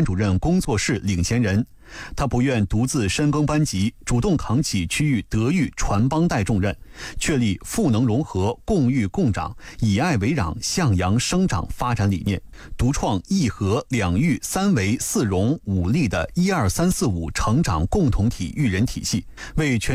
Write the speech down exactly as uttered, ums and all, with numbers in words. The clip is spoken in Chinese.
班主任工作室领衔人。他不愿独自深耕班级，主动扛起区域德育传帮带重任，确立赋能融合、共育共长、以爱为壤、向阳生长发展理念，独创一和两育三维四融五力的一二三四五成长共同体育人体系，为全